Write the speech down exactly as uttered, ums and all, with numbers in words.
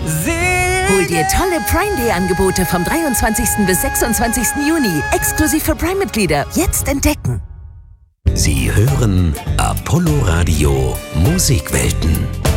Hol dir tolle Prime Day Angebote vom dreiundzwanzigsten bis sechsundzwanzigsten Juni. Exklusiv für Prime-Mitglieder. Jetzt entdecken. Sie hören Apollo Radio Musikwelten.